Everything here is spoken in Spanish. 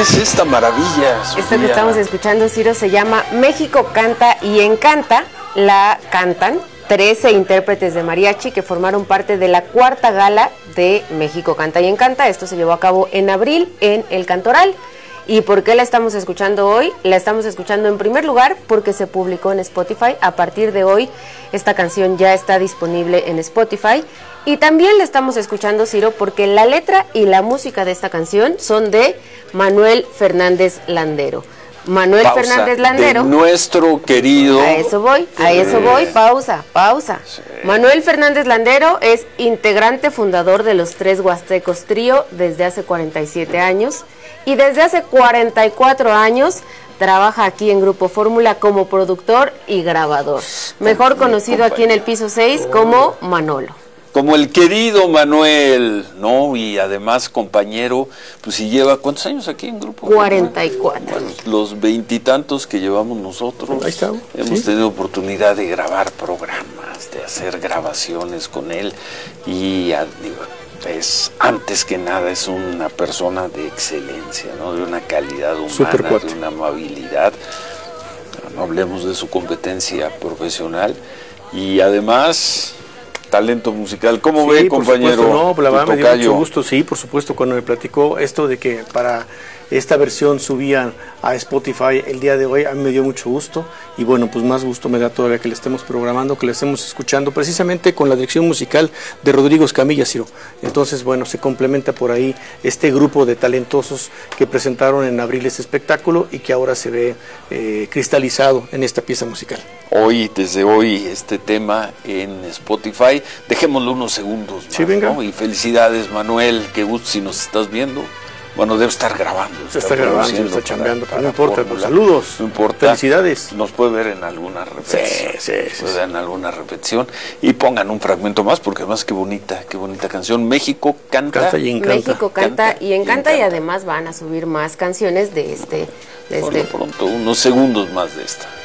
es esta maravilla, Sofía? Esto que estamos escuchando, Ciro, se llama México Canta y Encanta. La cantan 13 intérpretes de mariachi que formaron parte de la cuarta gala de México Canta y Encanta. Esto se llevó a cabo en abril en El Cantoral. ¿Y por qué la estamos escuchando hoy? La estamos escuchando en primer lugar porque se publicó en Spotify. A partir de hoy esta canción ya está disponible en Spotify. Y también la estamos escuchando, Ciro, porque la letra y la música de esta canción son de Manuel Fernández Landero. Manuel Fernández Landero. De nuestro querido. A eso voy, pausa. Sí. Manuel Fernández Landero es integrante fundador de los Tres Huastecos Trío desde hace 47 años y desde hace 44 años trabaja aquí en Grupo Fórmula como productor y grabador. Mejor conocido aquí en el piso 6 como Manolo. Como el querido Manuel, ¿no? Y además compañero, pues si lleva, ¿cuántos años aquí en Grupo? 44. Bueno, los 20 y tantos que llevamos nosotros. Ahí está. Hemos tenido oportunidad de grabar programas, de hacer grabaciones con él. Y es, antes que nada, es una persona de excelencia, ¿no? De una calidad humana, de una amabilidad. No hablemos de su competencia profesional. Y además, talento musical. ¿Cómo ve, compañero? No, la verdad me dio mucho gusto, sí, por supuesto, cuando me platicó esto de que para esta versión subían a Spotify el día de hoy, a mí me dio mucho gusto, y bueno, pues más gusto me da todavía que le estemos programando, que le estemos escuchando, precisamente con la dirección musical de Rodrigo Escamilla, Ciro. Entonces, bueno, se complementa por ahí este grupo de talentosos que presentaron en abril este espectáculo y que ahora se ve cristalizado en esta pieza musical. Desde hoy, este tema en Spotify, dejémoslo unos segundos más, sí, venga. ¿no? Y felicidades, Manuel, qué gusto si nos estás viendo. Bueno, debe estar grabando. Está grabando, está chambeando, pero no importa, pues, saludos. No importa. Felicidades. Nos puede ver en alguna repetición. Sí. En alguna repetición. Y pongan un fragmento más, porque además qué bonita canción. México canta y encanta. México canta y encanta, y además van a subir más canciones de este. Por lo pronto, unos segundos más de esta.